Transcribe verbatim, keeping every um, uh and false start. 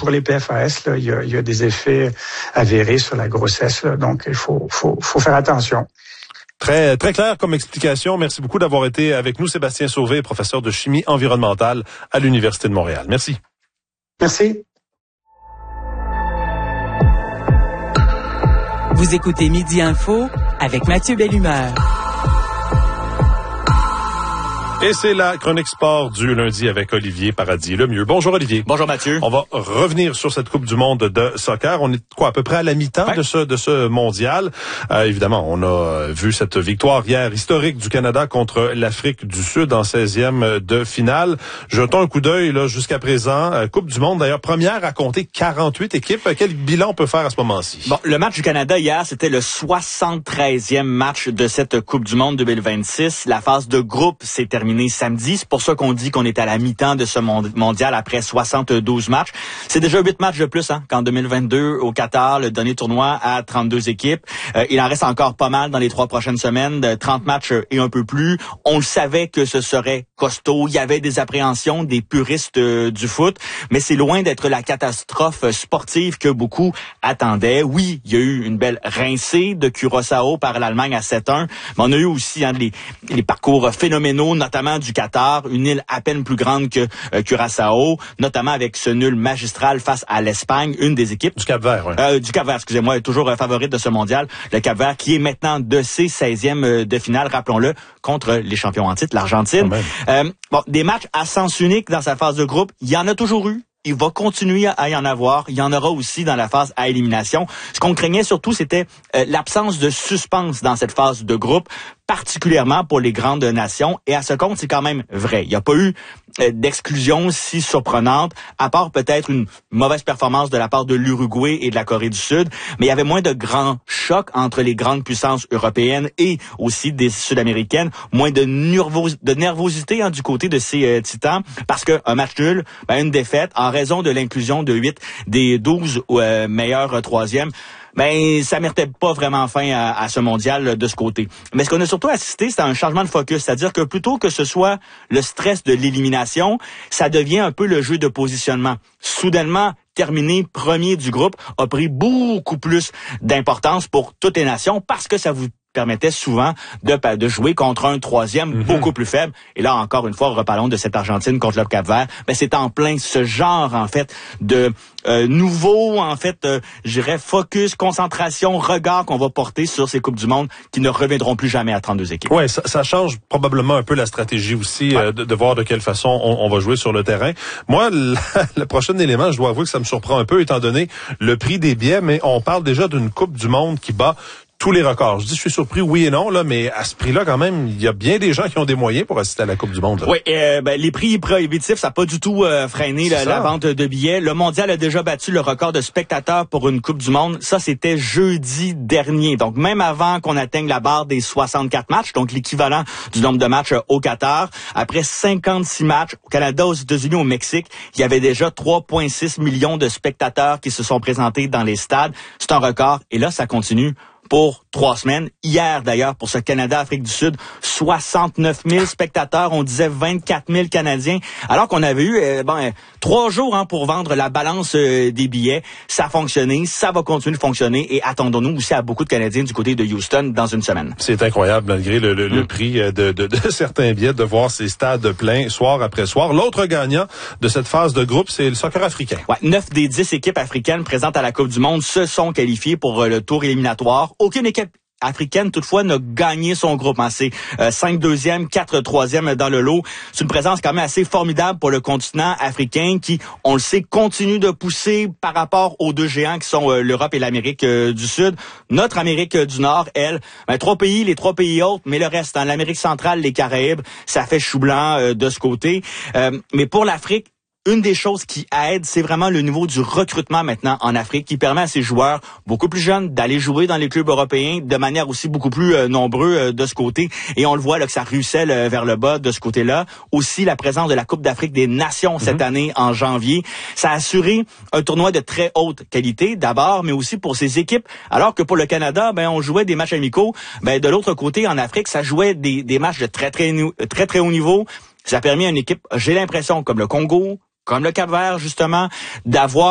pour les P F A S, là, il y a, il y a des effets avérés sur la grossesse, là, donc il faut, faut, faut faire attention. Très, très clair comme explication. Merci beaucoup d'avoir été avec nous, Sébastien Sauvé, professeur de chimie environnementale à l'Université de Montréal. Merci. Merci. Vous écoutez Midi Info avec Mathieu Bellumeur. Et c'est la chronique sport du lundi avec Olivier Paradis Lemieux. Bonjour Olivier. Bonjour Mathieu. On va revenir sur cette Coupe du monde de soccer. On est quoi à peu près à la mi-temps ouais. de ce de ce mondial. Euh, évidemment, on a vu cette victoire hier historique du Canada contre l'Afrique du Sud en seizième de finale. Jetons un coup d'œil là jusqu'à présent. Euh, Coupe du monde d'ailleurs première à compter quarante-huit équipes. Quel bilan on peut faire à ce moment-ci? Bon, le match du Canada hier, c'était le soixante-treizième match de cette Coupe du monde deux mille vingt-six. La phase de groupe s'est terminée samedi. C'est pour ça qu'on dit qu'on est à la mi-temps de ce mondial après soixante-douze matchs. C'est déjà huit matchs de plus hein, qu'en deux mille vingt-deux au Qatar, le dernier tournoi à trente-deux équipes. Euh, il en reste encore pas mal dans les trois prochaines semaines, de trente matchs et un peu plus. On le savait que ce serait costaud. Il y avait des appréhensions des puristes euh, du foot, mais c'est loin d'être la catastrophe sportive que beaucoup attendaient. Oui, il y a eu une belle rincée de Curaçao par l'Allemagne à sept un, mais on a eu aussi hein, les, les parcours phénoménaux, notamment du Qatar, une île à peine plus grande que euh, Curaçao, notamment avec ce nul magistral face à l'Espagne, une des équipes. Du Cap-Vert, oui. Euh, du Cap-Vert, excusez-moi, toujours euh, favorite de ce mondial. Le Cap-Vert qui est maintenant de ses seizièmes euh, de finale, rappelons-le, contre les champions en titre, l'Argentine. Euh, bon, des matchs à sens unique dans sa phase de groupe, il y en a toujours eu. Il va continuer à y en avoir. Il y en aura aussi dans la phase à élimination. Ce qu'on craignait surtout, c'était euh, l'absence de suspense dans cette phase de groupe, particulièrement pour les grandes nations. Et à ce compte, c'est quand même vrai. Il n'y a pas eu euh, d'exclusion si surprenante, à part peut-être une mauvaise performance de la part de l'Uruguay et de la Corée du Sud. Mais il y avait moins de grands chocs entre les grandes puissances européennes et aussi des Sud-Américaines. Moins de, nervos- de nervosité hein, du côté de ces euh, titans. Parce qu'un match nul, ben, une défaite, en raison de l'inclusion de huit des douze euh, meilleurs euh, troisièmes, ben ça méritait pas vraiment fin à, à ce mondial de ce côté. Mais ce qu'on a surtout assisté, c'est à un changement de focus, c'est-à-dire que plutôt que ce soit le stress de l'élimination, ça devient un peu le jeu de positionnement. Soudainement, terminer premier du groupe a pris beaucoup plus d'importance pour toutes les nations parce que ça vous permettait souvent de, de jouer contre un troisième mm-hmm. beaucoup plus faible. Et là, encore une fois, reparlons de cette Argentine contre le Cap-Vert. Ben, c'est en plein ce genre, en fait, de euh, nouveau, en fait, euh, je dirais, focus, concentration, regard qu'on va porter sur ces Coupes du Monde qui ne reviendront plus jamais à trente-deux équipes. Ouais, ça, ça change probablement un peu la stratégie aussi, ouais. euh, de, de voir de quelle façon on, on va jouer sur le terrain. Moi, le, le prochain élément, je dois avouer que ça me surprend un peu, étant donné le prix des billets, mais on parle déjà d'une Coupe du Monde qui bat tous les records. Je dis, je suis surpris, oui et non, là, mais à ce prix-là, quand même, il y a bien des gens qui ont des moyens pour assister à la Coupe du Monde. Là. Oui, euh, ben, les prix prohibitifs, ça n'a pas du tout euh, freiné la, la vente de billets. Le Mondial a déjà battu le record de spectateurs pour une Coupe du Monde. Ça, c'était jeudi dernier. Donc, même avant qu'on atteigne la barre des soixante-quatre matchs, donc l'équivalent du nombre de matchs au Qatar, après cinquante-six matchs au Canada, aux États-Unis, au Mexique, il y avait déjà trois virgule six millions de spectateurs qui se sont présentés dans les stades. C'est un record. Et là, ça continue pour trois semaines. Hier, d'ailleurs, pour ce Canada-Afrique du Sud, soixante-neuf mille spectateurs. On disait vingt-quatre mille Canadiens. Alors qu'on avait eu euh, ben, trois jours hein, pour vendre la balance euh, des billets. Ça a fonctionné. Ça va continuer de fonctionner. Et attendons-nous aussi à beaucoup de Canadiens du côté de Houston dans une semaine. C'est incroyable, malgré le, le, mm. le prix de, de, de certains billets, de voir ces stades pleins soir après soir. L'autre gagnant de cette phase de groupe, c'est le soccer africain. Ouais, neuf des dix équipes africaines présentes à la Coupe du Monde se sont qualifiées pour euh, le tour éliminatoire. Aucune équipe africaine, toutefois, n'a gagné son groupe. Hein. C'est euh, cinq deuxièmes, quatre troisièmes dans le lot. C'est une présence quand même assez formidable pour le continent africain qui, on le sait, continue de pousser par rapport aux deux géants qui sont euh, l'Europe et l'Amérique euh, du Sud. Notre Amérique du Nord, elle, ben, trois pays, les trois pays autres, mais le reste, hein, l'Amérique centrale, les Caraïbes, ça fait chou blanc euh, de ce côté. Euh, mais pour l'Afrique, une des choses qui aide, c'est vraiment le niveau du recrutement maintenant en Afrique qui permet à ces joueurs beaucoup plus jeunes d'aller jouer dans les clubs européens de manière aussi beaucoup plus euh, nombreux euh, de ce côté. Et on le voit là que ça ruisselle euh, vers le bas de ce côté-là. Aussi la présence de la Coupe d'Afrique des Nations cette mm-hmm. année en janvier. Ça a assuré un tournoi de très haute qualité d'abord, mais aussi pour ces équipes. Alors que pour le Canada, ben on jouait des matchs amicaux. Ben de l'autre côté, en Afrique, ça jouait des, des matchs de très très très très haut niveau. Ça a permis à une équipe, j'ai l'impression, comme le Congo, comme le Cap-Vert justement, d'avoir